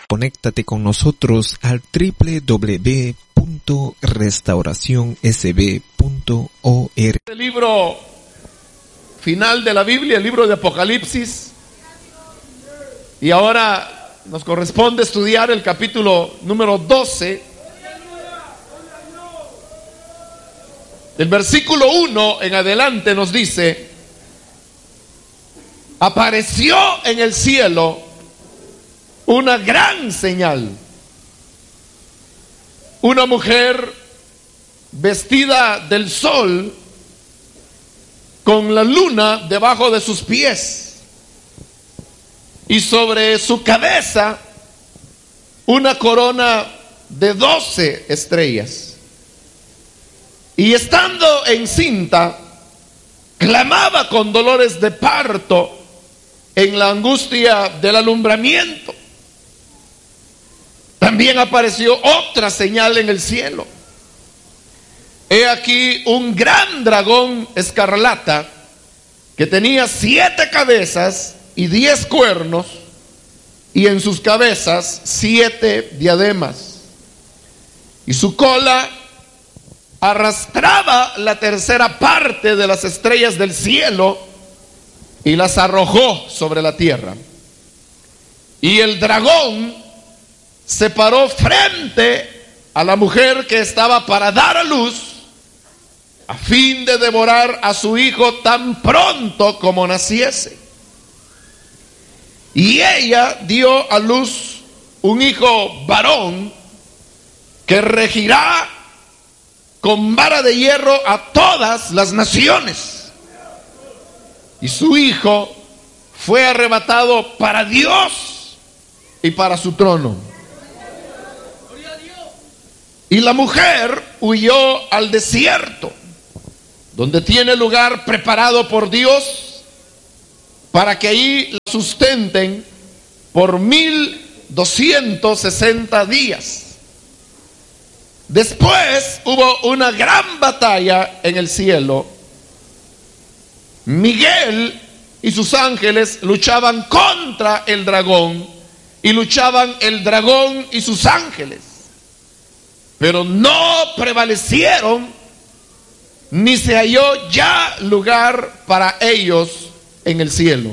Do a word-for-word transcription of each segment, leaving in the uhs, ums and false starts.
Conéctate con nosotros al doble u doble u doble u punto restauración s b punto org. El libro final de la Biblia, el libro de Apocalipsis. Y ahora nos corresponde estudiar el capítulo número doce. El versículo uno en adelante nos dice: apareció en el cielo una gran señal, una mujer vestida del sol, con la luna debajo de sus pies, y sobre su cabeza una corona de doce estrellas. Y estando encinta, clamaba con dolores de parto en la angustia del alumbramiento. También apareció otra señal en el cielo. He aquí un gran dragón escarlata que tenía siete cabezas y diez cuernos, y en sus cabezas siete diademas. Y su cola arrastraba la tercera parte de las estrellas del cielo y las arrojó sobre la tierra. Y el dragón se paró frente a la mujer que estaba para dar a luz, a fin de devorar a su hijo tan pronto como naciese. Y ella dio a luz un hijo varón que regirá con vara de hierro a todas las naciones. Y su hijo fue arrebatado para Dios y para su trono. Y la mujer huyó al desierto, donde tiene lugar preparado por Dios, para que ahí la sustenten por mil doscientos sesenta días. Después hubo una gran batalla en el cielo. Miguel y sus ángeles luchaban contra el dragón, y luchaban el dragón y sus ángeles, pero no prevalecieron, ni se halló ya lugar para ellos en el cielo.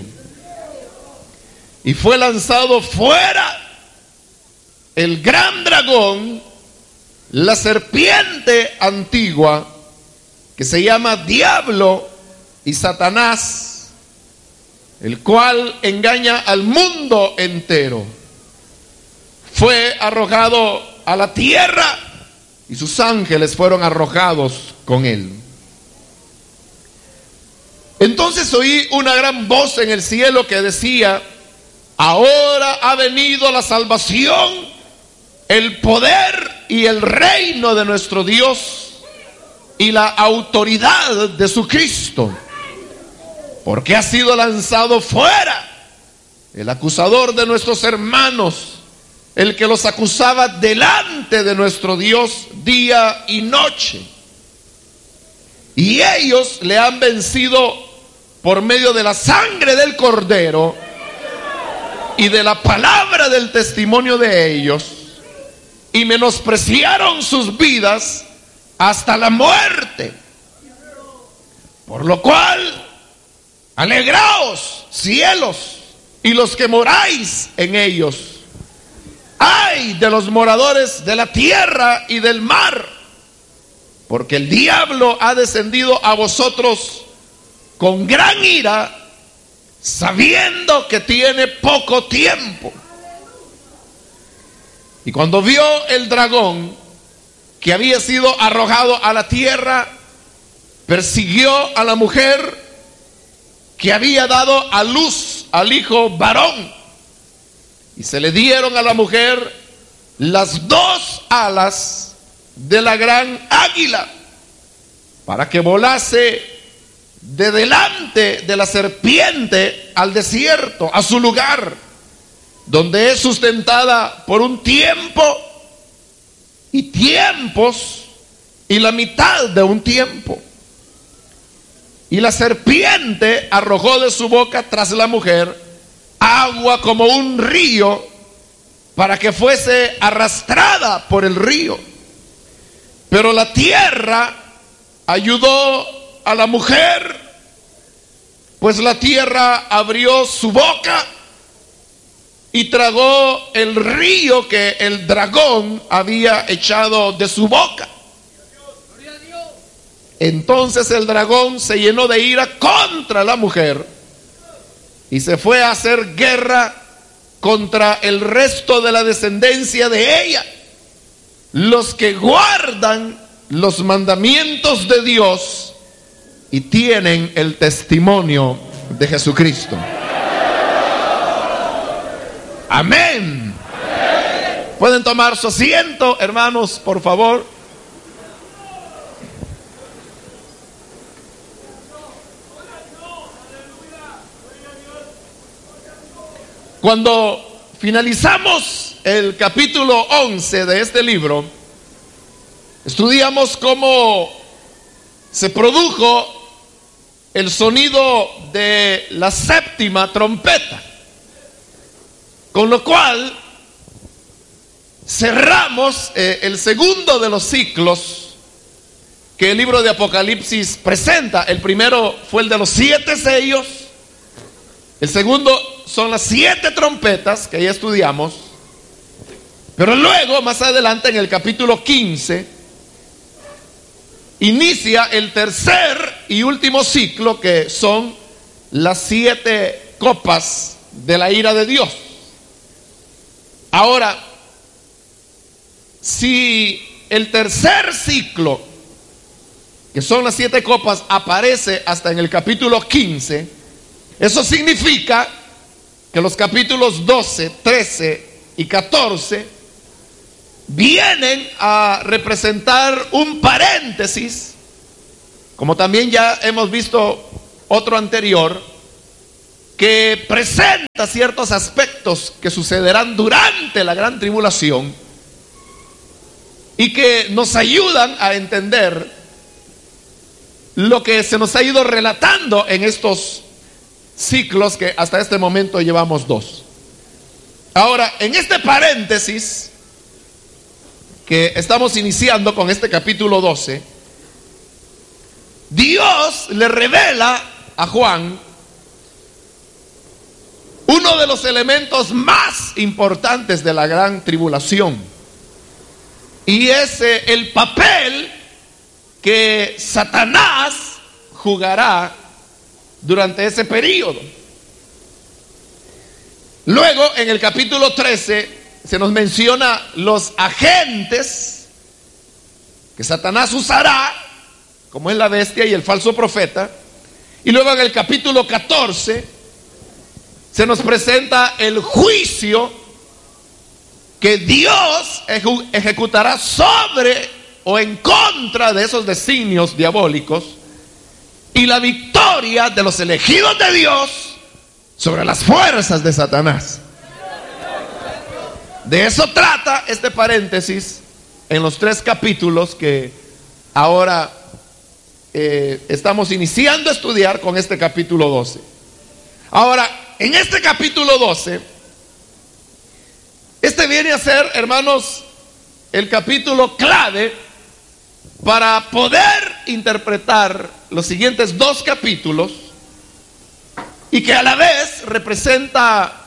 Y fue lanzado fuera el gran dragón, la serpiente antigua, que se llama Diablo y Satanás, el cual engaña al mundo entero. Fue arrojado a la tierra, y sus ángeles fueron arrojados con él. Entonces oí una gran voz en el cielo que decía: ahora ha venido la salvación, el poder y el reino de nuestro Dios y la autoridad de su Cristo, porque ha sido lanzado fuera el acusador de nuestros hermanos, el que los acusaba delante de nuestro Dios día y noche. Y ellos le han vencido por medio de la sangre del Cordero y de la palabra del testimonio de ellos, y menospreciaron sus vidas hasta la muerte. Por lo cual, alegraos, cielos, y los que moráis en ellos. Ay de los moradores de la tierra y del mar, porque el diablo ha descendido a vosotros con gran ira, sabiendo que tiene poco tiempo. Y cuando vio el dragón que había sido arrojado a la tierra, persiguió a la mujer que había dado a luz al hijo varón. Y se le dieron a la mujer las dos alas de la gran águila, para que volase de delante de la serpiente al desierto, a su lugar, donde es sustentada por un tiempo y tiempos y la mitad de un tiempo. Y la serpiente arrojó de su boca tras la mujer agua como un río, para que fuese arrastrada por el río. Pero la tierra ayudó a la mujer, pues la tierra abrió su boca y tragó el río que el dragón había echado de su boca. Entonces el dragón se llenó de ira contra la mujer y se fue a hacer guerra contra el resto de la descendencia de ella, los que guardan los mandamientos de Dios y tienen el testimonio de Jesucristo. Amén. Pueden tomar su asiento, hermanos, por favor. Cuando finalizamos el capítulo once de este libro, estudiamos cómo se produjo el sonido de la séptima trompeta, con lo cual cerramos eh, el segundo de los ciclos que el libro de Apocalipsis presenta. El primero fue el de los siete sellos, el segundo son las siete trompetas que ya estudiamos, pero luego más adelante en el capítulo quince inicia el tercer y último ciclo, que son las siete copas de la ira de Dios. Ahora, si el tercer ciclo, que son las siete copas, aparece hasta en el capítulo quince, eso significa que los capítulos doce, trece y catorce vienen a representar un paréntesis, como también ya hemos visto otro anterior, que presenta ciertos aspectos que sucederán durante la gran tribulación y que nos ayudan a entender lo que se nos ha ido relatando en estos ciclos, que hasta este momento llevamos dos. Ahora, en este paréntesis que estamos iniciando con este capítulo doce, Dios le revela a Juan uno de los elementos más importantes de la gran tribulación, y es eh, el papel que Satanás jugará durante ese periodo. Luego, en el capítulo trece, se nos menciona los agentes que Satanás usará, como es la bestia y el falso profeta. Y luego en el capítulo catorce se nos presenta el juicio que Dios eju- ejecutará sobre o en contra de esos designios diabólicos, y la victoria de los elegidos de Dios sobre las fuerzas de Satanás. De eso trata este paréntesis en los tres capítulos que ahora eh, estamos iniciando a estudiar con este capítulo doce. Ahora, en este capítulo doce, este viene a ser, hermanos, el capítulo clave para poder interpretar los siguientes dos capítulos, y que a la vez representa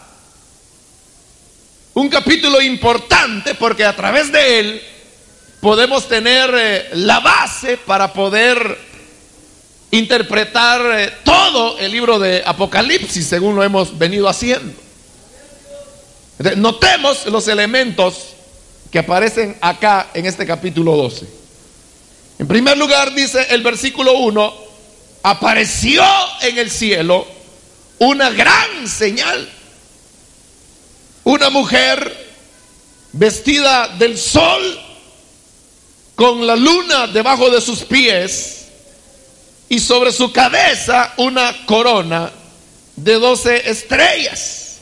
un capítulo importante, porque a través de él podemos tener eh, la base para poder interpretar eh, todo el libro de Apocalipsis, según lo hemos venido haciendo. Entonces, notemos los elementos que aparecen acá en este capítulo doce. En primer lugar, dice el versículo uno: apareció en el cielo una gran señal, una mujer vestida del sol, con la luna debajo de sus pies, y sobre su cabeza una corona de doce estrellas.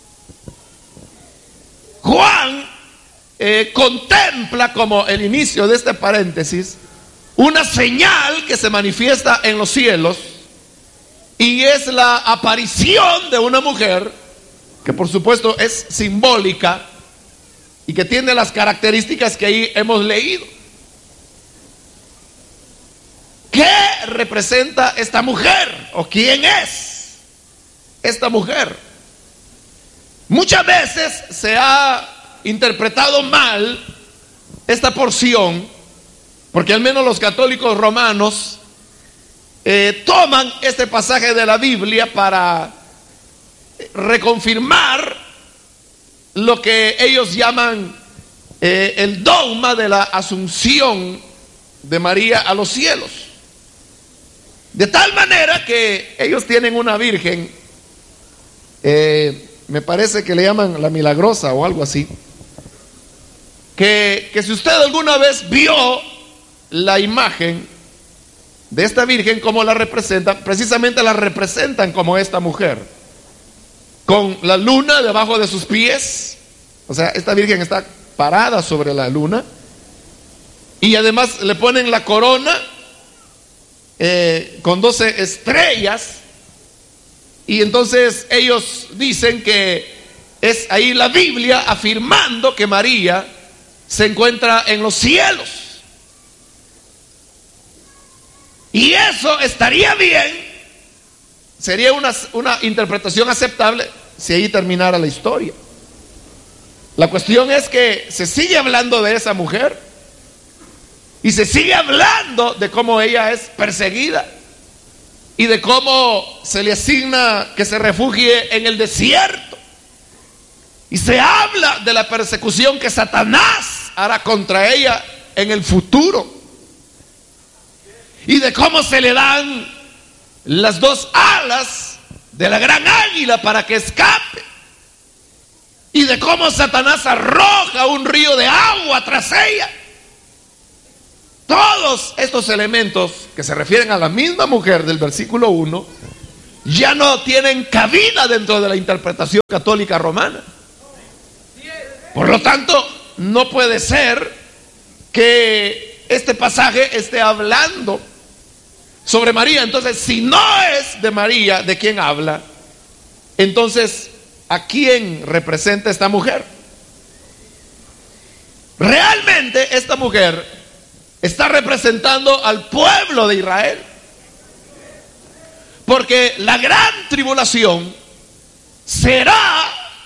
Juan eh, contempla, como el inicio de este paréntesis, una señal que se manifiesta en los cielos, y es la aparición de una mujer que por supuesto es simbólica y que tiene las características que ahí hemos leído. ¿Qué representa esta mujer? ¿O quién es esta mujer? Muchas veces se ha interpretado mal esta porción, porque al menos los católicos romanos eh, toman este pasaje de la Biblia para reconfirmar lo que ellos llaman eh, el dogma de la asunción de María a los cielos. De tal manera que ellos tienen una virgen, eh, me parece que le llaman la milagrosa o algo así, que, que si usted alguna vez vio la imagen de esta virgen, como la representan, precisamente la representan como esta mujer, con la luna debajo de sus pies. O sea, esta virgen está parada sobre la luna, y además le ponen la corona Eh, con doce estrellas, y entonces ellos dicen que es ahí la Biblia afirmando que María se encuentra en los cielos. Y eso estaría bien, sería una, una interpretación aceptable si ahí terminara la historia. La cuestión es que se sigue hablando de esa mujer, y se sigue hablando de cómo ella es perseguida y de cómo se le asigna que se refugie en el desierto. Y se habla de la persecución que Satanás hará contra ella en el futuro. Y de cómo se le dan las dos alas de la gran águila para que escape. Y de cómo Satanás arroja un río de agua tras ella. Todos estos elementos que se refieren a la misma mujer del versículo uno ya no tienen cabida dentro de la interpretación católica romana. Por lo tanto, no puede ser que este pasaje esté hablando sobre María. Entonces, si no es de María de quien habla, entonces, ¿a quién representa esta mujer? Realmente esta mujer está representando al pueblo de Israel, porque la gran tribulación será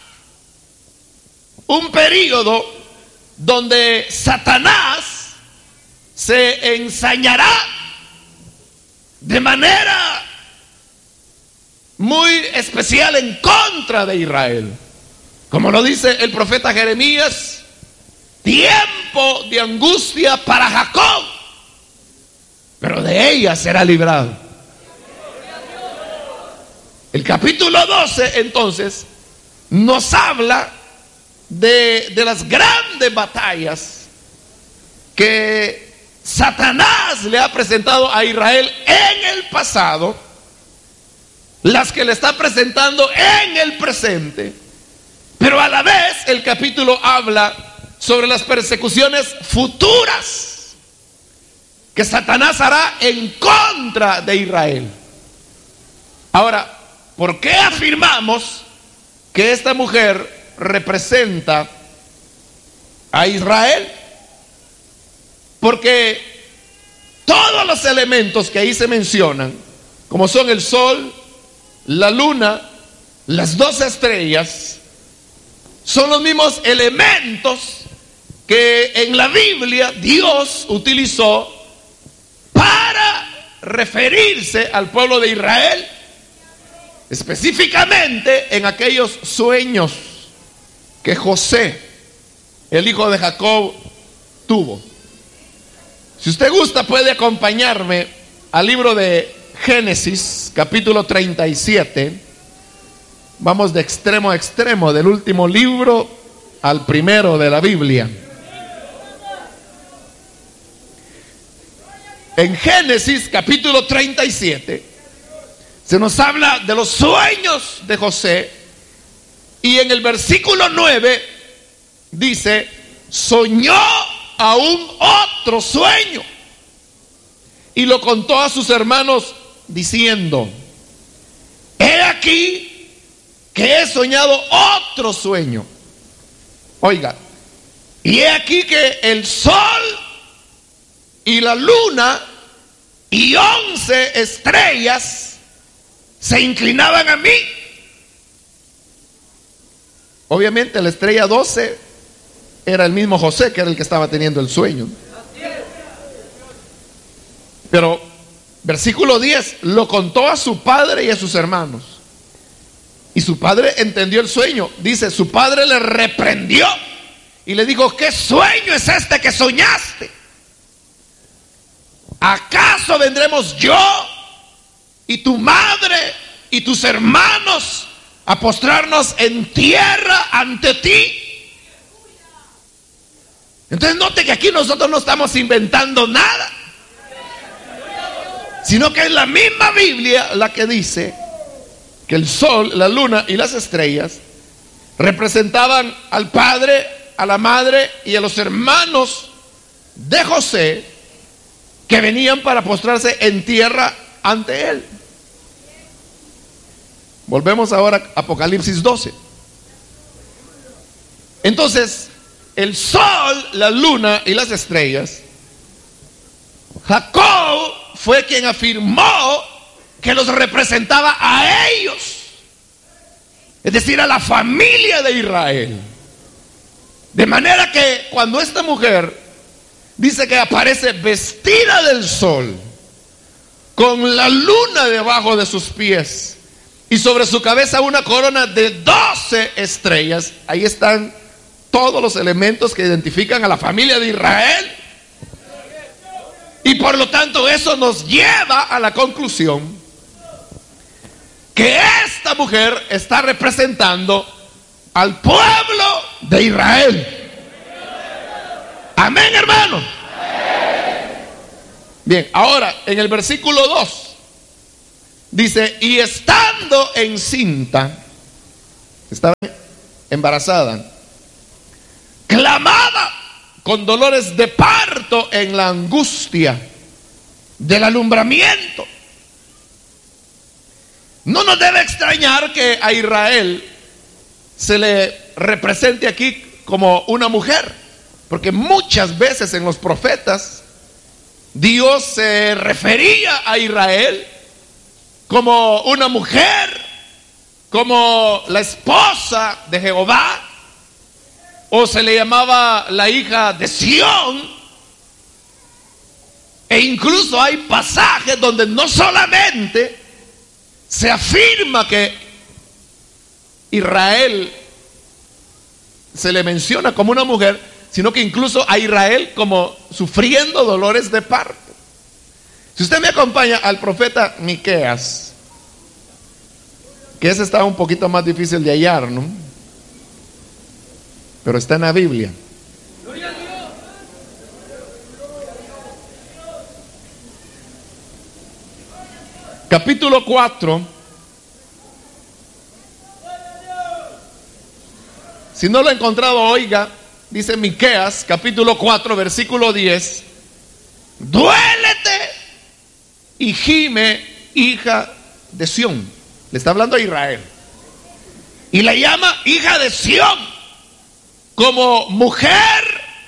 un periodo donde Satanás se ensañará de manera muy especial en contra de Israel, como lo dice el profeta Jeremías: tiempo de angustia para Jacob, pero de ella será librado. El capítulo doce entonces nos habla de, de las grandes batallas que Satanás le ha presentado a Israel en el pasado, las que le está presentando en el presente, pero a la vez el capítulo habla sobre las persecuciones futuras que Satanás hará en contra de Israel. Ahora, ¿por qué afirmamos que esta mujer representa a Israel? Porque todos los elementos que ahí se mencionan, como son el sol, la luna, las dos estrellas, son los mismos elementos que en la Biblia Dios utilizó para referirse al pueblo de Israel, específicamente en aquellos sueños que José, el hijo de Jacob, tuvo. Si usted gusta, puede acompañarme al libro de Génesis, capítulo treinta y siete. Vamos de extremo a extremo, del último libro al primero de la Biblia. En Génesis capítulo treinta y siete se nos habla de los sueños de José, y en el versículo nueve dice: soñó aún otro sueño y lo contó a sus hermanos diciendo: he aquí que he soñado otro sueño. Oiga, Y he aquí que el sol y la luna y once estrellas se inclinaban a mí. Obviamente la estrella doce era el mismo José, que era el que estaba teniendo el sueño. Pero versículo diez, lo contó a su padre y a sus hermanos. Y su padre entendió el sueño. Dice, su padre le reprendió y le dijo, ¿qué sueño es este que soñaste? ¿Acaso vendremos yo y tu madre y tus hermanos a postrarnos en tierra ante ti? Entonces note que aquí nosotros no estamos inventando nada, sino que es la misma Biblia la que dice que el sol, la luna y las estrellas representaban al padre, a la madre y a los hermanos de José, que venían para postrarse en tierra ante él. Volvemos ahora a Apocalipsis doce. Entonces, el sol, la luna y las estrellas, Jacob fue quien afirmó que los representaba a ellos, es decir, a la familia de Israel. De manera que cuando esta mujer dice que aparece vestida del sol, con la luna debajo de sus pies y sobre su cabeza una corona de doce estrellas, ahí están todos los elementos que identifican a la familia de Israel. Y por lo tanto eso nos lleva a la conclusión que esta mujer está representando al pueblo de Israel. Amén, hermano. Bien, ahora en el versículo dos dice, y estando encinta, estaba embarazada, clamaba con dolores de parto en la angustia del alumbramiento. No nos debe extrañar que a Israel se le represente aquí como una mujer, porque muchas veces en los profetas Dios se refería a Israel como una mujer, como la esposa de Jehová, o se le llamaba la hija de Sión. E incluso hay pasajes donde no solamente se afirma que Israel se le menciona como una mujer, sino que incluso a Israel como sufriendo dolores de parto. Si usted me acompaña al profeta Miqueas, que ese está un poquito más difícil de hallar, ¿no? Pero está en la Biblia. Capítulo cuatro. Si no lo he encontrado, oiga, dice Miqueas, capítulo cuatro, versículo diez. Duélete y gime, hija de Sión. Le está hablando a Israel. Y la llama hija de Sión, como mujer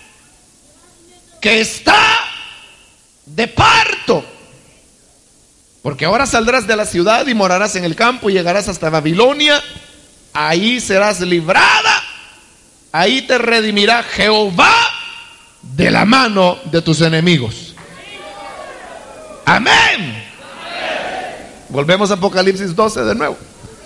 que está de parto. Porque ahora saldrás de la ciudad y morarás en el campo y llegarás hasta Babilonia. Ahí serás librada. Ahí te redimirá Jehová de la mano de tus enemigos. Amén. Amén. Volvemos a Apocalipsis doce de nuevo.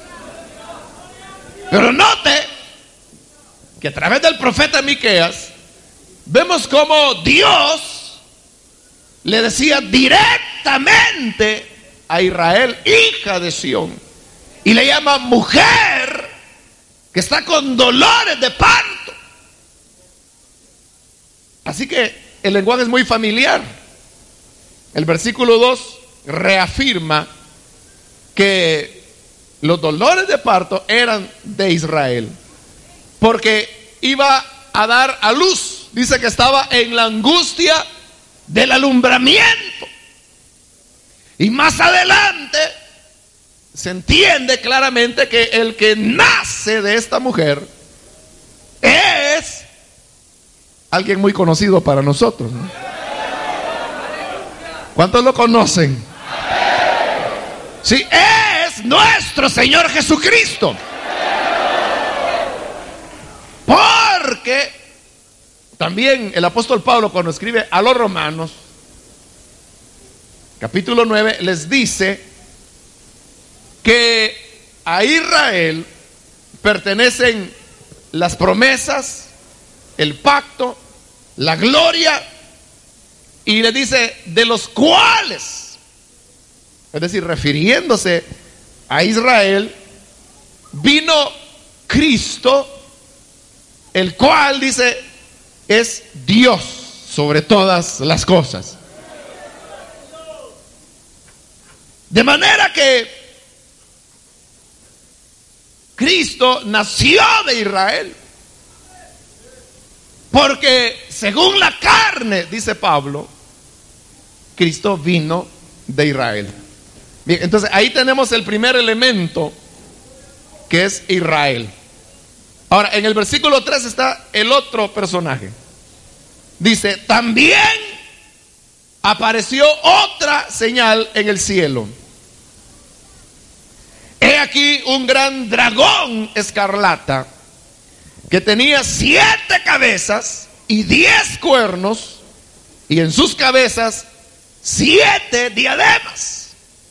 Pero note que a través del profeta Miqueas vemos cómo Dios le decía directamente a Israel, hija de Sión, y le llama mujer que está con dolores de parto. Así que el lenguaje es muy familiar. El versículo dos reafirma que los dolores de parto eran de Israel, porque iba a dar a luz. Dice que estaba en la angustia del alumbramiento. Y más adelante se entiende claramente que el que nace de esta mujer es alguien muy conocido para nosotros, ¿no? ¿Cuántos lo conocen? Sí, es nuestro Señor Jesucristo. Porque también el apóstol Pablo, cuando escribe a los romanos, capítulo nueve, les dice que a Israel pertenecen las promesas, el pacto, la gloria, y le dice de los cuales, es decir, refiriéndose a Israel, vino Cristo, el cual dice es Dios sobre todas las cosas. De manera que Cristo nació de Israel, porque según la carne, dice Pablo, Cristo vino de Israel. Bien, entonces ahí tenemos el primer elemento, que es Israel. Ahora, en el versículo tres está el otro personaje. Dice, también apareció otra señal en el cielo. He aquí un gran dragón escarlata que tenía siete cabezas y diez cuernos, y en sus cabezas siete diademas.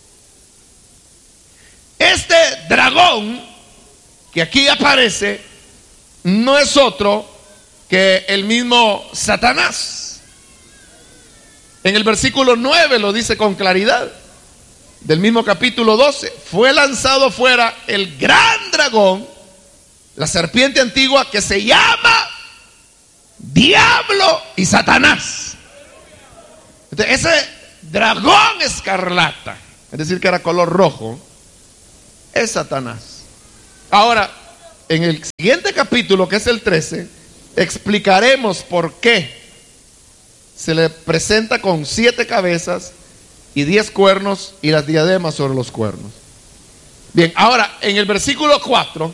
Este dragón que aquí aparece no es otro que el mismo Satanás. En el versículo nueve lo dice con claridad, del mismo capítulo doce: fue lanzado fuera el gran dragón, la serpiente antigua, que se llama Diablo y Satanás. Entonces, ese dragón escarlata, es decir, que era color rojo, es Satanás. Ahora, en el siguiente capítulo, que es el trece, explicaremos por qué se le presenta con siete cabezas y diez cuernos y las diademas sobre los cuernos. Bien, ahora en el versículo cuatro,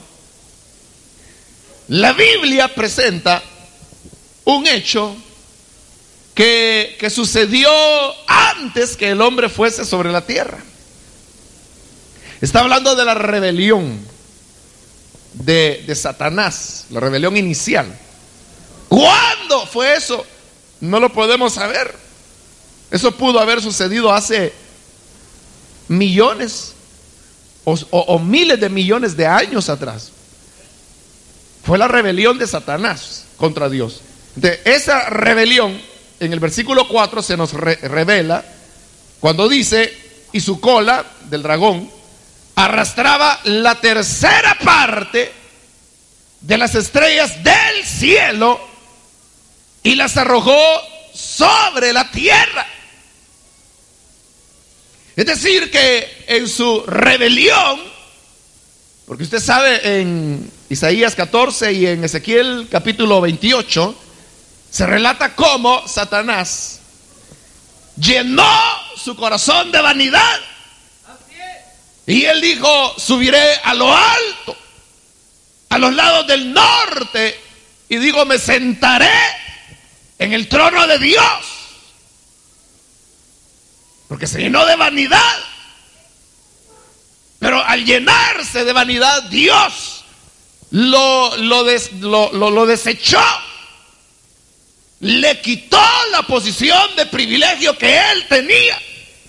la Biblia presenta un hecho que, que sucedió antes que el hombre fuese sobre la tierra. Está hablando de la rebelión de, de Satanás, la rebelión inicial. ¿Cuándo fue eso? No lo podemos saber. Eso pudo haber sucedido hace millones o, o, o miles de millones de años atrás. Fue la rebelión de Satanás contra Dios. Entonces, esa rebelión en el versículo cuatro se nos re revela cuando dice: y su cola del dragón arrastraba la tercera parte de las estrellas del cielo y las arrojó sobre la tierra. Es decir, que en su rebelión, porque usted sabe, en Isaías catorce y en Ezequiel capítulo veintiocho se relata cómo Satanás llenó su corazón de vanidad. Y él dijo: subiré a lo alto, a los lados del norte, y digo, me sentaré en el trono de Dios. Porque se llenó de vanidad. Pero al llenarse de vanidad, Dios lo, lo, des, lo, lo, lo desechó. Le quitó la posición de privilegio que él tenía.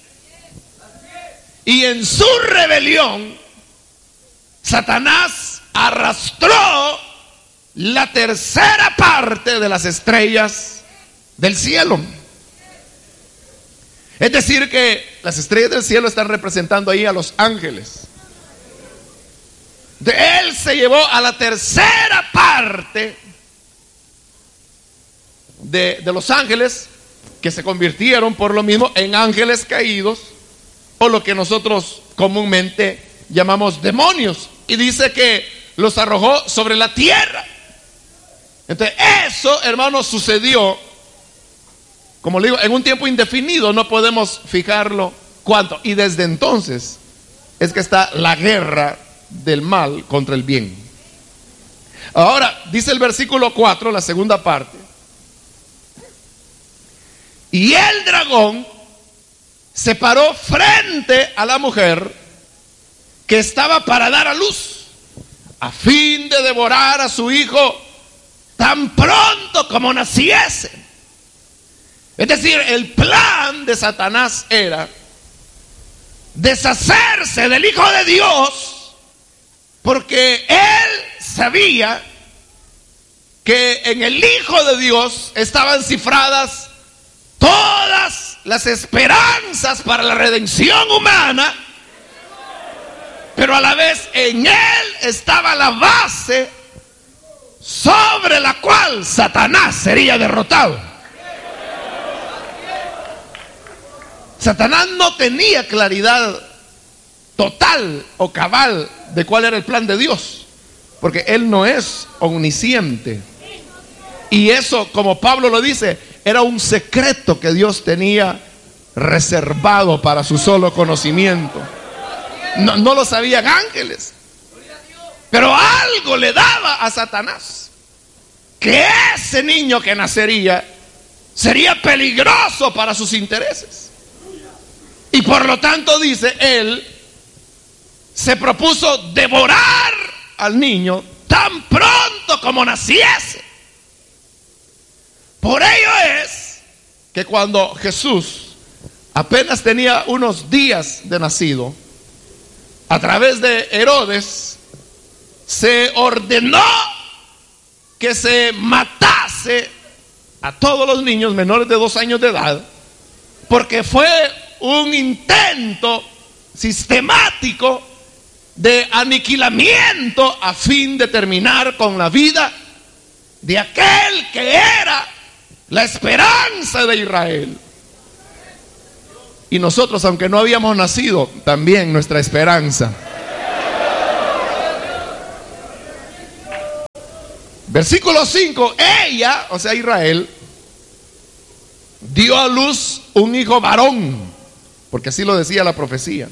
Y en su rebelión, Satanás arrastró la tercera parte de las estrellas del cielo. Es decir, que las estrellas del cielo están representando ahí a los ángeles. De él se llevó a la tercera parte de, de los ángeles, que se convirtieron por lo mismo en ángeles caídos, o lo que nosotros comúnmente llamamos demonios. Y dice que los arrojó sobre la tierra. Entonces eso, hermanos, sucedió, como le digo, en un tiempo indefinido. No podemos fijarlo cuánto. Y desde entonces es que está la guerra del mal contra el bien. Ahora, dice el versículo cuatro, la segunda parte: Y el dragón se paró frente a la mujer que estaba para dar a luz, a fin de devorar a su hijo tan pronto como naciese. Es decir, el plan de Satanás era deshacerse del Hijo de Dios, porque él sabía que en el Hijo de Dios estaban cifradas todas las esperanzas para la redención humana, pero a la vez en él estaba la base sobre la cual Satanás sería derrotado. Satanás no tenía claridad total o cabal de cuál era el plan de Dios, porque él no es omnisciente. Y eso, como Pablo lo dice, era un secreto que Dios tenía reservado para su solo conocimiento. No, no lo sabían ángeles, pero algo le daba a Satanás, que ese niño que nacería sería peligroso para sus intereses. Y por lo tanto, dice, él se propuso devorar al niño tan pronto como naciese. Por ello es que cuando Jesús apenas tenía unos días de nacido, a través de Herodes se ordenó que se matase a todos los niños menores de dos años de edad, porque fue un intento sistemático de aniquilamiento a fin de terminar con la vida de aquel que era la esperanza de Israel. Y nosotros, aunque no habíamos nacido, también nuestra esperanza. Versículo cinco, ella, o sea Israel, dio a luz un hijo varón, porque así lo decía la profecía,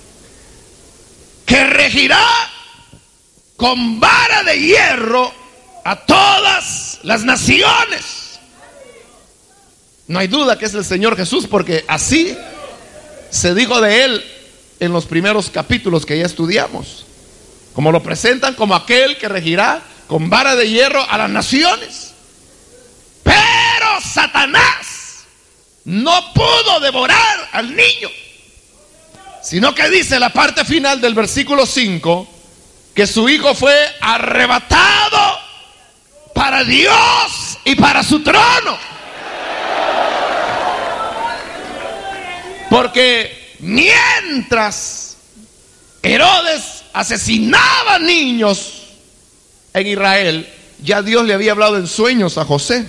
que regirá con vara de hierro a todas las naciones. No hay duda que es el Señor Jesús, porque así se dijo de él en los primeros capítulos que ya estudiamos, como lo presentan como aquel que regirá con vara de hierro a las naciones. Pero Satanás no pudo devorar al niño, sino que dice la parte final del versículo cinco, que su hijo fue arrebatado para Dios y para su trono. Porque mientras Herodes asesinaba niños en Israel, ya Dios le había hablado en sueños a José,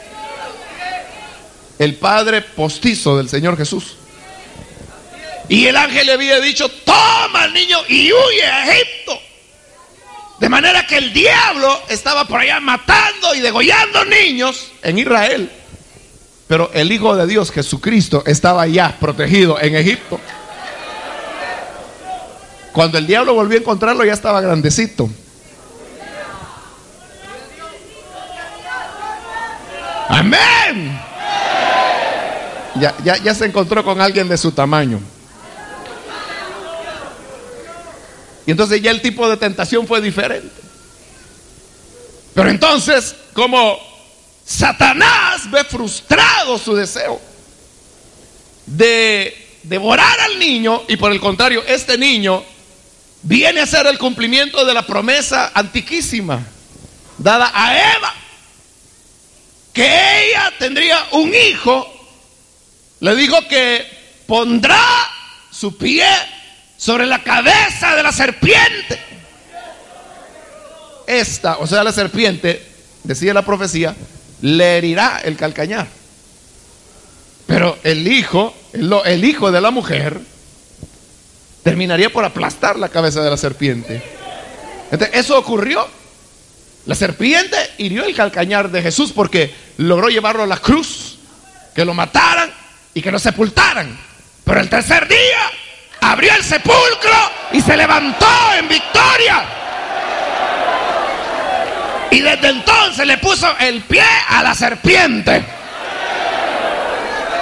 el padre postizo del Señor Jesús. Y el ángel le había dicho: toma al niño y huye a Egipto. De manera que el diablo estaba por allá matando y degollando niños en Israel, pero el Hijo de Dios, Jesucristo, estaba ya protegido en Egipto. Cuando el diablo volvió a encontrarlo, ya estaba grandecito. Amén. Ya, ya, ya se encontró con alguien de su tamaño. Y entonces ya el tipo de tentación fue diferente. Pero entonces, como Satanás ve frustrado su deseo de devorar al niño, y por el contrario, este niño viene a ser el cumplimiento de la promesa antiquísima dada a Eva, que ella tendría un hijo. Le dijo que pondrá su pie sobre la cabeza de la serpiente. Esta, o sea, la serpiente, decía la profecía, le herirá el calcañar. Pero el hijo, el, el hijo de la mujer, terminaría por aplastar la cabeza de la serpiente. Entonces, eso ocurrió. La serpiente hirió el calcañar de Jesús porque logró llevarlo a la cruz, que lo mataran y que lo sepultaran. Pero el tercer día abrió el sepulcro y se levantó en victoria. Y desde entonces le puso el pie a la serpiente.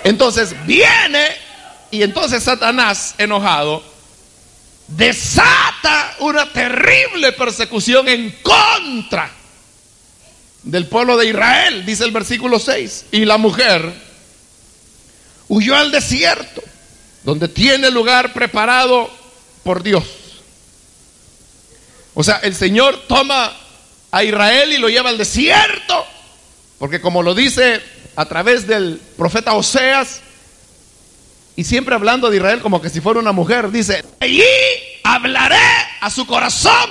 Entonces viene y entonces Satanás, enojado, desata una terrible persecución en contra del pueblo de Israel, dice el versículo seis. Y la mujer huyó al desierto, donde tiene lugar preparado por Dios. O sea, el Señor toma a Israel y lo lleva al desierto, porque como lo dice a través del profeta Oseas, y siempre hablando de Israel como que si fuera una mujer, dice: allí hablaré a su corazón.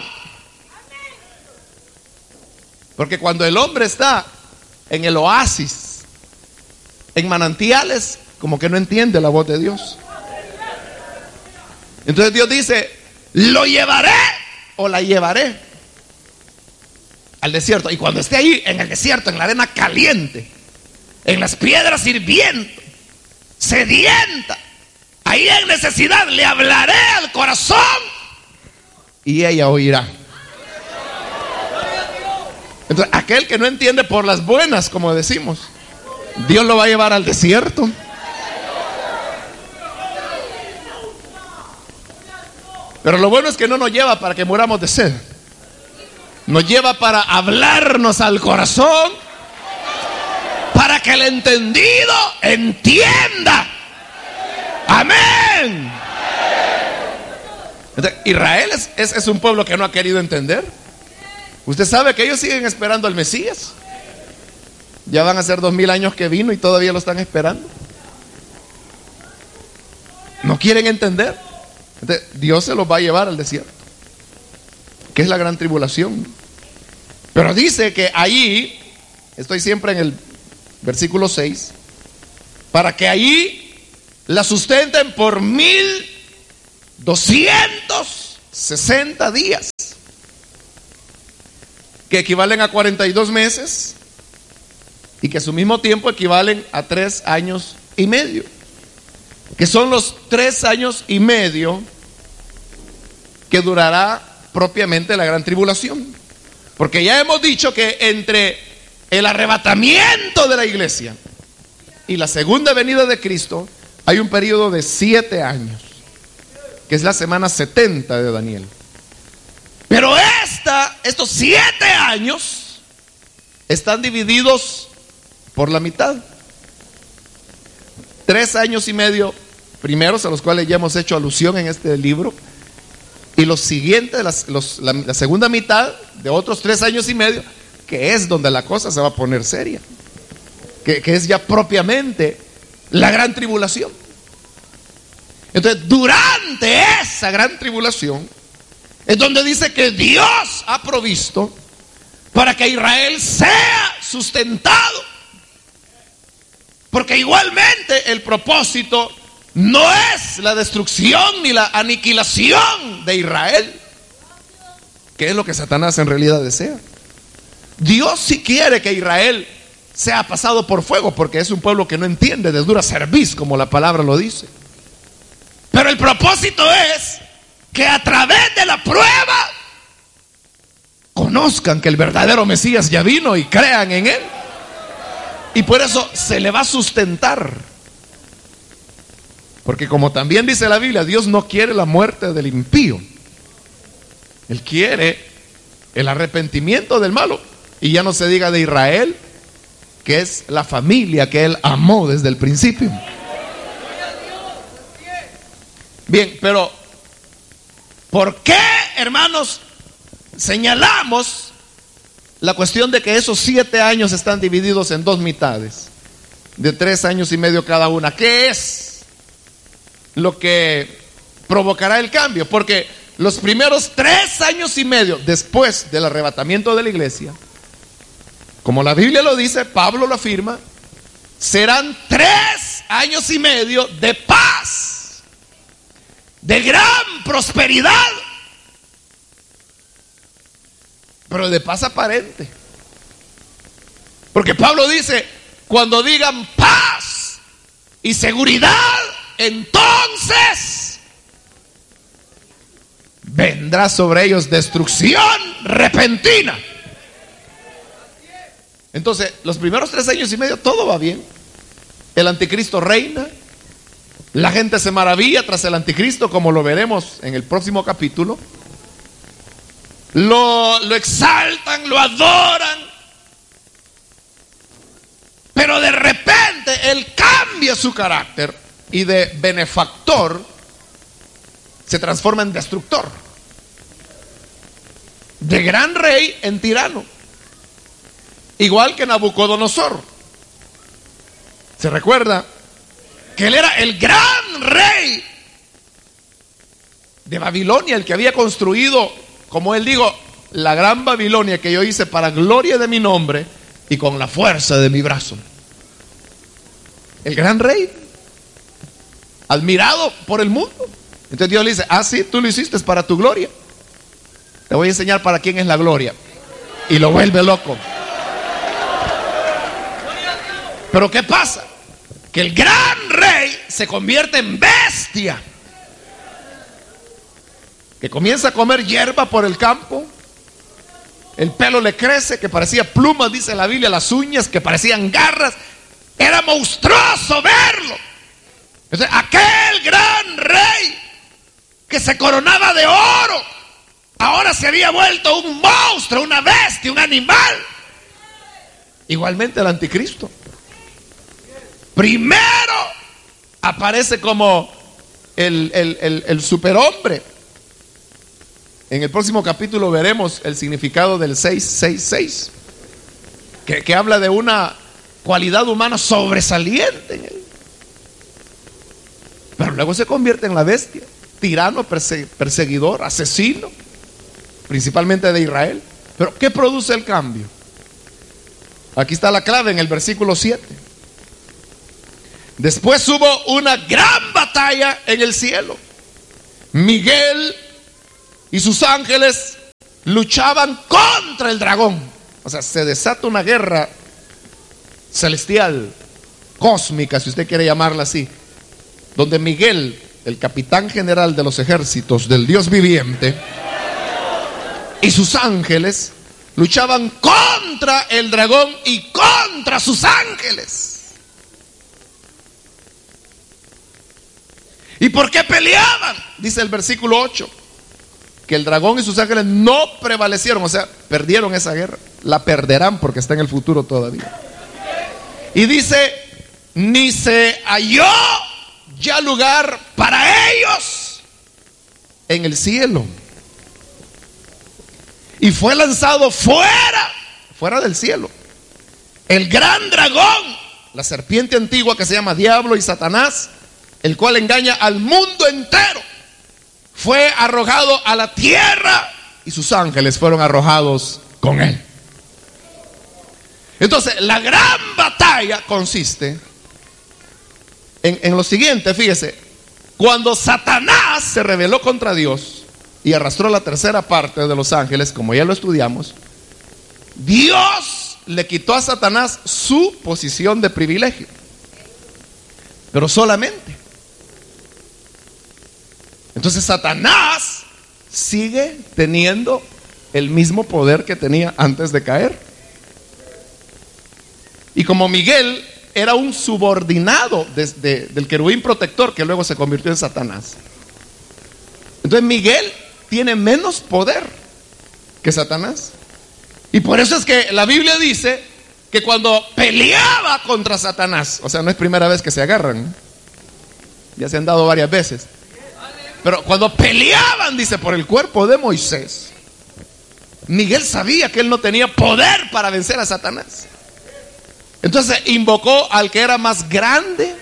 Porque cuando el hombre está en el oasis, en manantiales, como que no entiende la voz de Dios. Entonces Dios dice: lo llevaré o la llevaré al desierto. Y cuando esté ahí en el desierto, en la arena caliente, en las piedras hirviendo, sedienta, ahí en necesidad, le hablaré al corazón y ella oirá. Entonces, aquel que no entiende por las buenas, como decimos, Dios lo va a llevar al desierto. Pero lo bueno es que no nos lleva para que muramos de sed. Nos lleva para hablarnos al corazón, para que el entendido entienda. Amén. Entonces, Israel es, es, es un pueblo que no ha querido entender. Usted sabe que ellos siguen esperando al Mesías. Ya van a ser dos mil años que vino y todavía lo están esperando. No quieren entender. Entonces, Dios se los va a llevar al desierto, que es la gran tribulación. Pero dice que allí, estoy siempre en el versículo seis, para que allí la sustenten por mil doscientos sesenta días, que equivalen a cuarenta y dos meses y que a su mismo tiempo equivalen a tres años y medio, que son los tres años y medio que durará propiamente la gran tribulación. Porque ya hemos dicho que entre el arrebatamiento de la iglesia y la segunda venida de Cristo hay un periodo de siete años, que es la semana setenta de Daniel. Pero esta, estos siete años están divididos por la mitad. Tres años y medio primeros, a los cuales ya hemos hecho alusión en este libro, y los siguientes, las, los, la, la segunda mitad de otros tres años y medio, que es donde la cosa se va a poner seria, que, que es ya propiamente la gran tribulación. Entonces, durante esa gran tribulación es donde dice que Dios ha provisto para que Israel sea sustentado, porque igualmente el propósito no es la destrucción ni la aniquilación de Israel, que es lo que Satanás en realidad desea. Dios sí quiere que Israel sea pasado por fuego, porque es un pueblo que no entiende, de dura cerviz, como la palabra lo dice. Pero el propósito es que a través de la prueba conozcan que el verdadero Mesías ya vino y crean en él. Y por eso se le va a sustentar. Porque como también dice la Biblia, Dios no quiere la muerte del impío. Él quiere el arrepentimiento del malo. Y ya no se diga de Israel, que es la familia que Él amó desde el principio. Bien, pero ¿por qué, hermanos, señalamos la cuestión de que esos siete años están divididos en dos mitades, de tres años y medio cada una? ¿Qué es lo que provocará el cambio? Porque los primeros tres años y medio después del arrebatamiento de la iglesia, como la Biblia lo dice, Pablo lo afirma, serán tres años y medio de paz, de gran prosperidad, pero de paz aparente. Porque Pablo dice: cuando digan paz y seguridad, entonces vendrá sobre ellos destrucción repentina. Entonces, los primeros tres años y medio todo va bien. el anticristo reina, la gente se maravilla tras el anticristo, como lo veremos en el próximo capítulo. Lo, lo exaltan, lo adoran, pero de repente él cambia su carácter y de benefactor se transforma en destructor, de gran rey en tirano, igual que Nabucodonosor. ¿Se recuerda que él era el gran rey de Babilonia, el que había construido, como él dijo, la gran Babilonia que yo hice para gloria de mi nombre y con la fuerza de mi brazo? El gran rey, admirado por el mundo. Entonces Dios le dice: ah, sí, tú lo hiciste para tu gloria. Te voy a enseñar para quién es la gloria. Y lo vuelve loco. Pero ¿qué pasa? Que el gran rey se convierte en bestia, que comienza a comer hierba por el campo. El pelo le crece, que parecía plumas, dice la Biblia, las uñas que parecían garras. Era monstruoso verlo. Entonces, aquel gran rey que se coronaba de oro, ahora se había vuelto un monstruo, una bestia, un animal. Igualmente el anticristo. Primero aparece como el, el, el, el superhombre. En el próximo capítulo veremos el significado del seis seis seis, que, que habla de una cualidad humana sobresaliente en él. Pero luego se convierte en la bestia, tirano, perse- perseguidor, asesino, principalmente de Israel. Pero ¿qué produce el cambio? Aquí está la clave en el versículo siete. Después hubo una gran batalla en el cielo. Miguel y sus ángeles luchaban contra el dragón. O sea, se desata una guerra celestial, cósmica, si usted quiere llamarla así, donde Miguel, el capitán general de los ejércitos del Dios viviente, y sus ángeles luchaban contra el dragón y contra sus ángeles. ¿Y por qué peleaban? Dice el versículo ocho, que el dragón y sus ángeles no prevalecieron, o sea, perdieron esa guerra. La perderán porque está en el futuro todavía. Y dice: ni se halló ya lugar para ellos en el cielo. Y fue lanzado fuera, fuera del cielo, el gran dragón, la serpiente antigua que se llama Diablo y Satanás, el cual engaña al mundo entero. Fue arrojado a la tierra y sus ángeles fueron arrojados con él. Entonces, la gran batalla consiste en, en lo siguiente, fíjese. Cuando Satanás se rebeló contra Dios y arrastró la tercera parte de los ángeles, como ya lo estudiamos, Dios le quitó a Satanás su posición de privilegio, pero solamente. Entonces Satanás sigue teniendo el mismo poder que tenía antes de caer. Y como Miguel era un subordinado de, de, del querubín protector, que luego se convirtió en Satanás, entonces Miguel tiene menos poder que Satanás. Y por eso es que la Biblia dice que cuando peleaba contra Satanás, o sea, no es primera vez que se agarran, ¿eh? Ya se han dado varias veces. Pero cuando peleaban, dice, por el cuerpo de Moisés, Miguel sabía que él no tenía poder para vencer a Satanás. Entonces invocó al que era más grande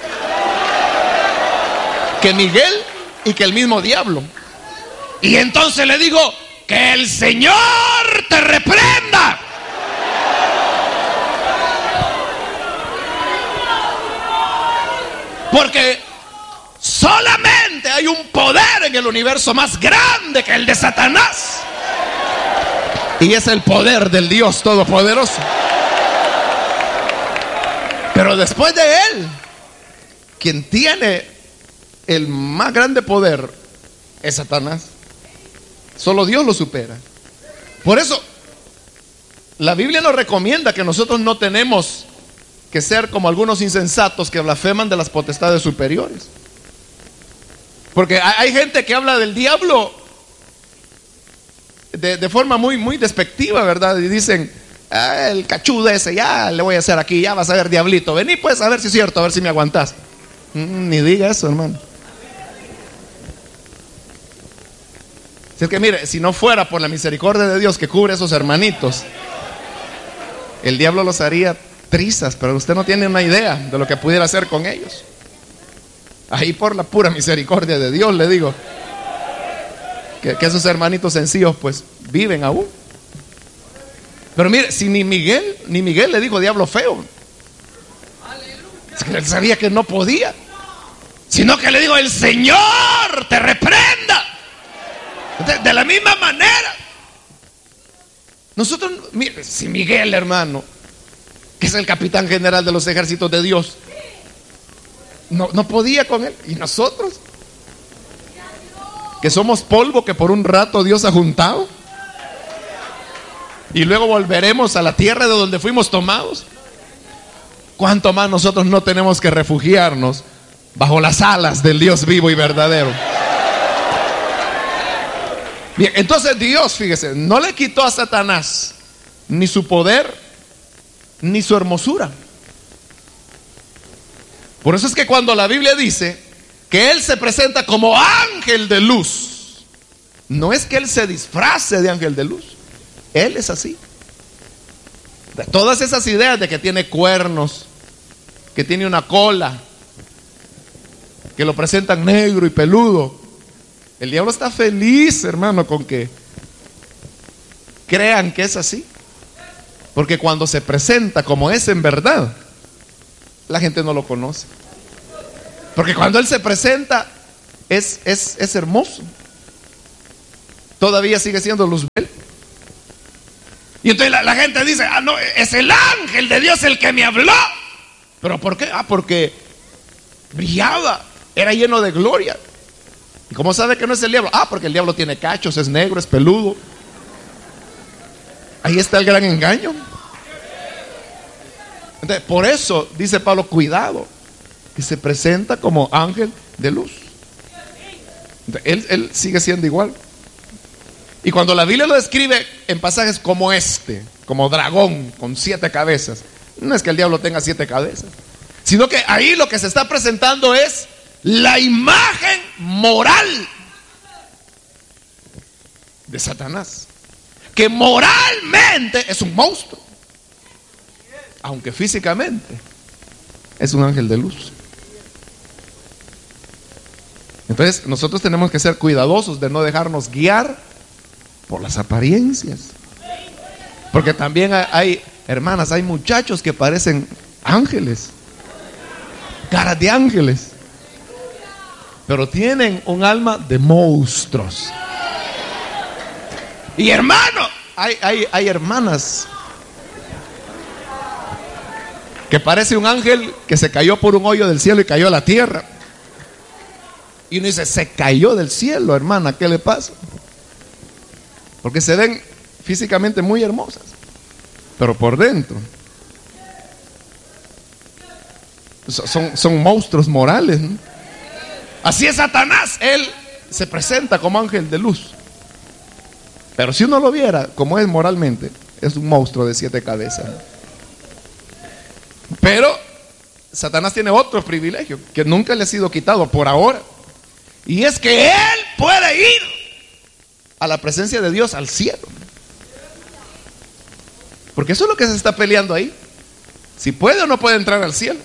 que Miguel y que el mismo diablo. Y entonces le digo: que el Señor te reprenda. Porque solamente hay un poder en el universo más grande que el de Satanás, y es el poder del Dios Todopoderoso. Pero después de él, quien tiene el más grande poder es Satanás. Solo Dios lo supera. Por eso la Biblia nos recomienda que nosotros no tenemos que ser como algunos insensatos que blasfeman de las potestades superiores. Porque hay gente que habla del diablo de, de forma muy, muy despectiva, ¿verdad? Y dicen, ah, el cachudo ese, ya le voy a hacer aquí, ya vas a ver, diablito, vení pues a ver si es cierto, a ver si me aguantás. Mm, ni diga eso, hermano. Si es que mire, si no fuera por la misericordia de Dios que cubre a esos hermanitos, el diablo los haría trizas, pero usted no tiene una idea de lo que pudiera hacer con ellos. Ahí por la pura misericordia de Dios le digo que, que esos hermanitos sencillos pues viven aún. Pero mire, si ni Miguel, ni Miguel le dijo diablo feo, es que él sabía que no podía, sino que le dijo, el Señor te reprenda. De, de la misma manera, nosotros, mire, si Miguel, hermano, que es el capitán general de los ejércitos de Dios, no, no podía con él, y nosotros, que somos polvo que por un rato Dios ha juntado, y luego volveremos a la tierra de donde fuimos tomados, ¿cuánto más nosotros no tenemos que refugiarnos bajo las alas del Dios vivo y verdadero? Bien, entonces Dios, fíjese, no le quitó a Satanás ni su poder ni su hermosura. Por eso es que cuando la Biblia dice que Él se presenta como ángel de luz, no es que Él se disfrace de ángel de luz, Él es así. Todas esas ideas de que tiene cuernos, que tiene una cola, que lo presentan negro y peludo, el diablo está feliz, hermano, con que crean que es así. Porque cuando se presenta como es en verdad, la gente no lo conoce. Porque cuando Él se presenta, es, es, es hermoso. Todavía sigue siendo luzbel. Y entonces la, la gente dice, ah, no, es el ángel de Dios el que me habló. ¿Pero por qué? Ah, porque brillaba, era lleno de gloria. ¿Y cómo sabe que no es el diablo? Ah, porque el diablo tiene cachos, es negro, es peludo. Ahí está el gran engaño. Entonces, por eso dice Pablo, cuidado, que se presenta como ángel de luz. Entonces, él, él sigue siendo igual. Y cuando la Biblia lo describe en pasajes como este, como dragón con siete cabezas, no es que el diablo tenga siete cabezas, sino que ahí lo que se está presentando es la imagen moral de Satanás, que moralmente es un monstruo, aunque físicamente es un ángel de luz. Entonces nosotros tenemos que ser cuidadosos de no dejarnos guiar por las apariencias, porque también hay, hermanas, hay muchachos que parecen ángeles, caras de ángeles, pero tienen un alma de monstruos. Y hermano, hay, hay, hay hermanas que parece un ángel que se cayó por un hoyo del cielo y cayó a la tierra. Y uno dice, se cayó del cielo, hermana, ¿qué le pasa? Porque se ven físicamente muy hermosas, pero por dentro son, son monstruos morales, ¿no? Así es Satanás, él se presenta como ángel de luz, pero si uno lo viera como es moralmente, es un monstruo de siete cabezas. Pero Satanás tiene otro privilegio que nunca le ha sido quitado por ahora, y es que él puede ir a la presencia de Dios, al cielo. Porque eso es lo que se está peleando ahí, si puede o no puede entrar al cielo.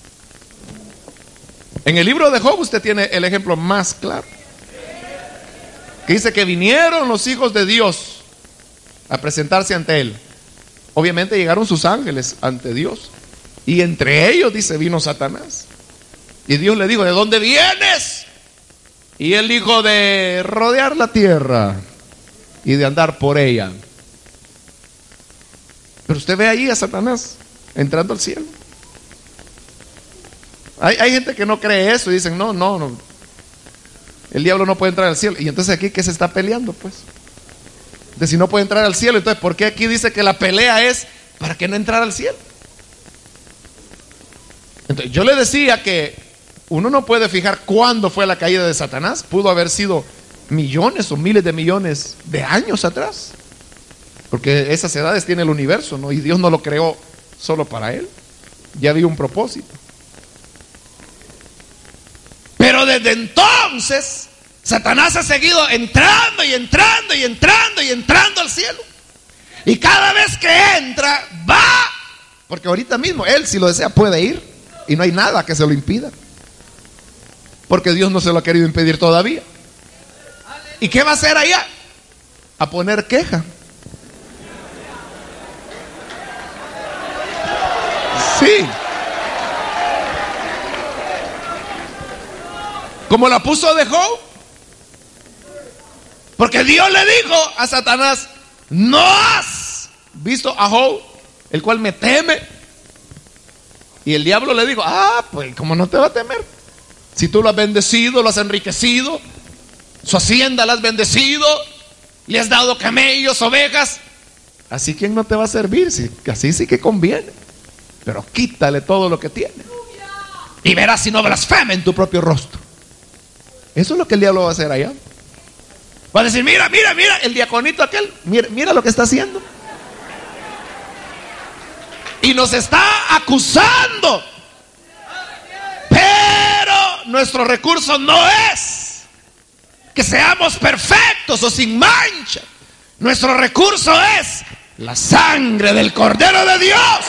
En el libro de Job usted tiene el ejemplo más claro, que dice que vinieron los hijos de Dios a presentarse ante él. Obviamente llegaron sus ángeles ante Dios, y entre ellos, dice, vino Satanás. Y Dios le dijo, ¿de dónde vienes? Y él dijo, de rodear la tierra y de andar por ella. Pero usted ve ahí a Satanás entrando al cielo. Hay, hay gente que no cree eso y dicen, no, no, no, el diablo no puede entrar al cielo. Y entonces aquí, ¿qué se está peleando pues? De si no puede entrar al cielo, entonces ¿por qué aquí dice que la pelea es para que no entrara al cielo? Entonces, yo le decía que uno no puede fijar cuándo fue la caída de Satanás. Pudo haber sido millones o miles de millones de años atrás, porque esas edades tiene el universo, ¿no? Y Dios no lo creó solo para él. Ya había un propósito. Pero desde entonces Satanás ha seguido entrando y entrando y entrando y entrando al cielo. Y cada vez que entra, va. Porque ahorita mismo él, si lo desea, puede ir. Y no hay nada que se lo impida. Porque Dios no se lo ha querido impedir todavía. ¿Y qué va a hacer allá? A poner queja. Sí. Como la puso de Job. Porque Dios le dijo a Satanás: no has visto a Job, el cual me teme. Y el diablo le dijo: ah, pues ¿cómo no te va a temer? Si tú lo has bendecido, lo has enriquecido, su hacienda la has bendecido, le has dado camellos, ovejas. Así, ¿quién no te va a servir? Si, así sí que conviene. Pero quítale todo lo que tiene y verás si no blasfema en tu propio rostro. Eso es lo que el diablo va a hacer allá. Va a decir: mira, mira, mira, el diaconito aquel, mira, mira lo que está haciendo. Y nos está acusando. Pero nuestro recurso no es que seamos perfectos o sin mancha. Nuestro recurso es la sangre del Cordero de Dios,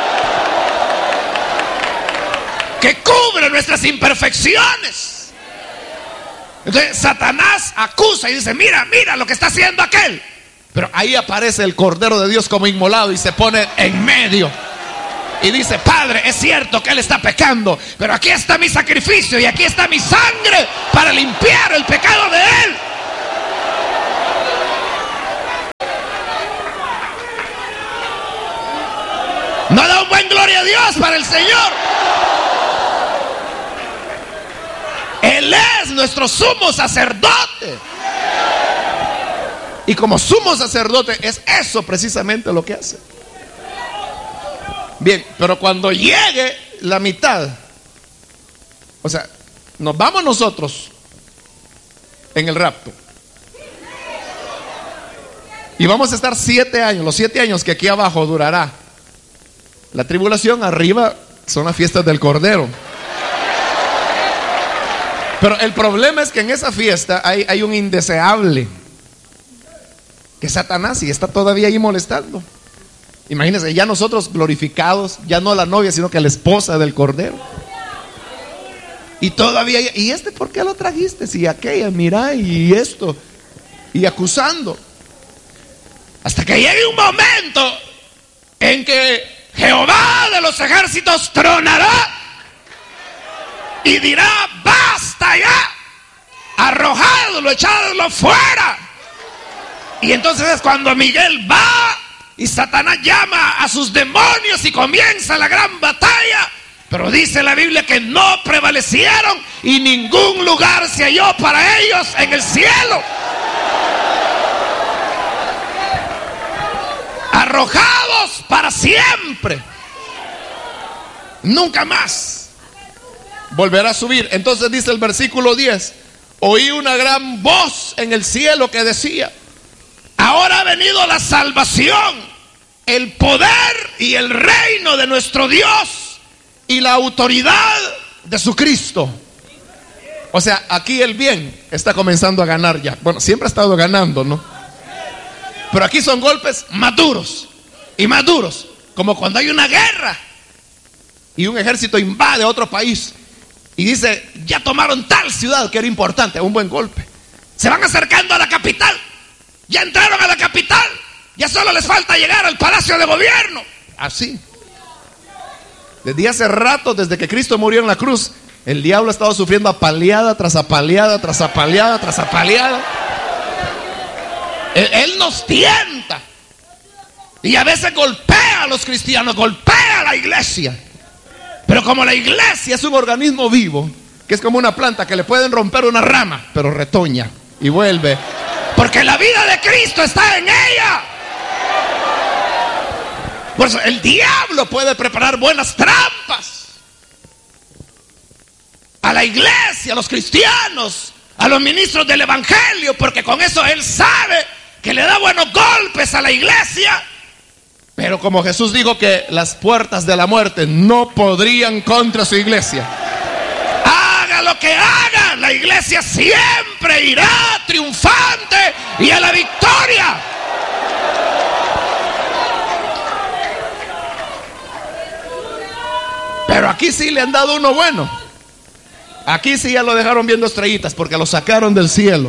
que cubre nuestras imperfecciones. Entonces Satanás acusa y dice: mira, mira lo que está haciendo aquel. Pero ahí aparece el Cordero de Dios como inmolado y se pone en medio y dice: Padre, es cierto que él está pecando, pero aquí está mi sacrificio y aquí está mi sangre para limpiar el pecado de él. ¿No da un buen gloria a Dios para el Señor? Él es nuestro sumo sacerdote. Y como sumo sacerdote es eso precisamente lo que hace. Bien, pero cuando llegue la mitad, o sea, nos vamos nosotros en el rapto y vamos a estar siete años, los siete años que aquí abajo durará la tribulación. Arriba son las fiestas del Cordero. Pero el problema es que en esa fiesta hay, hay un indeseable, que es Satanás, y está todavía ahí molestando. Imagínense, ya nosotros glorificados, ya no la novia, sino que la esposa del Cordero. Y todavía, ¿y este por qué lo trajiste? Si aquella, mira, y esto, y acusando. Hasta que llegue un momento en que Jehová de los ejércitos tronará y dirá: basta ya, arrojadlo, echadlo fuera. Y entonces es cuando Miguel va y Satanás llama a sus demonios y comienza la gran batalla. Pero dice la Biblia que no prevalecieron y ningún lugar se halló para ellos en el cielo. Arrojados para siempre, nunca más volverá a subir. Entonces dice el versículo diez: oí una gran voz en el cielo que decía: ahora ha venido la salvación, el poder y el reino de nuestro Dios y la autoridad de su Cristo. O sea, aquí el bien está comenzando a ganar ya. Bueno, siempre ha estado ganando, ¿no? Pero aquí son golpes más duros y más duros, como cuando hay una guerra y un ejército invade otro país y dice: ya tomaron tal ciudad que era importante. Un buen golpe. Se van acercando a la capital. Ya entraron a la capital. Ya solo les falta llegar al palacio de gobierno. Así. Desde hace rato, desde que Cristo murió en la cruz, el diablo ha estado sufriendo apaleada tras apaleada, tras apaleada, tras apaleada. Él, él nos tienta. Y a veces golpea a los cristianos, golpea a la iglesia. Pero como la iglesia es un organismo vivo, que es como una planta que le pueden romper una rama, pero retoña y vuelve, porque la vida de Cristo está en ella. Por eso el diablo puede preparar buenas trampas a la iglesia, a los cristianos, a los ministros del evangelio, porque con eso él sabe que le da buenos golpes a la iglesia. Pero como Jesús dijo que las puertas de la muerte no podrían contra su iglesia, haga lo que haga, la iglesia siempre irá triunfante y a la victoria. Pero aquí sí le han dado uno bueno. Aquí sí ya lo dejaron viendo estrellitas, porque lo sacaron del cielo.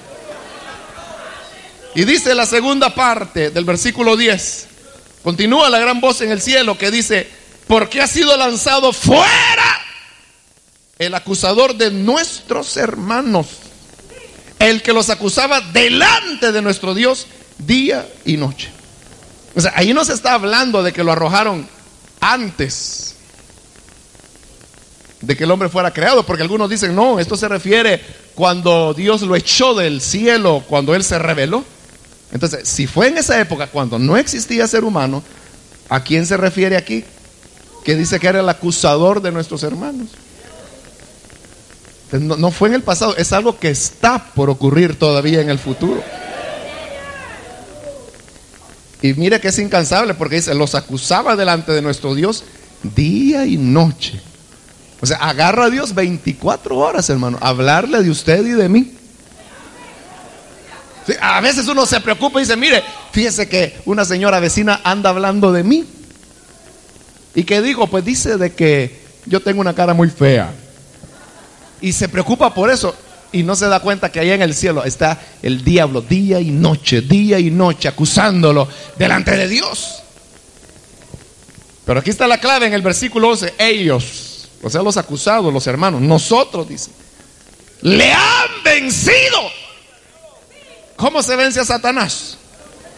Y dice la segunda parte del versículo diez. Continúa la gran voz en el cielo que dice: porque ha sido lanzado fuera el acusador de nuestros hermanos, el que los acusaba delante de nuestro Dios día y noche. O sea, ahí no se está hablando de que lo arrojaron antes de que el hombre fuera creado, porque algunos dicen, no, esto se refiere cuando Dios lo echó del cielo, cuando él se rebeló. Entonces, si fue en esa época cuando no existía ser humano, ¿a quién se refiere aquí? Que dice que era el acusador de nuestros hermanos. No, no fue en el pasado, es algo que está por ocurrir todavía en el futuro. Y mire que es incansable, porque dice, los acusaba delante de nuestro Dios día y noche. O sea, agarra a Dios veinticuatro horas, hermano, a hablarle de usted y de mí. Sí, a veces uno se preocupa y dice, mire, fíjese que una señora vecina anda hablando de mí. ¿Y qué dijo? Pues dice de que yo tengo una cara muy fea. Y se preocupa por eso. Y no se da cuenta que allá en el cielo está el diablo día y noche, día y noche, acusándolo delante de Dios. Pero aquí está la clave en el versículo once. Ellos, o sea, los acusados, los hermanos, nosotros, dice, le han vencido. ¿Cómo se vence a Satanás?